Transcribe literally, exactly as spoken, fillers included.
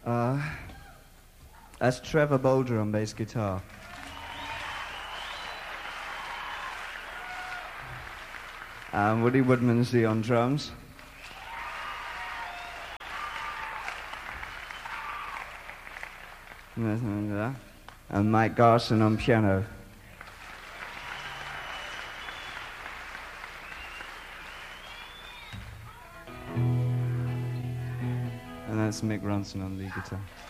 Uh, that's Trevor Bolger on bass guitar. And Woody Woodmansey on drums. And Mike Garson on piano. And that's Mick Ronson on lead guitar.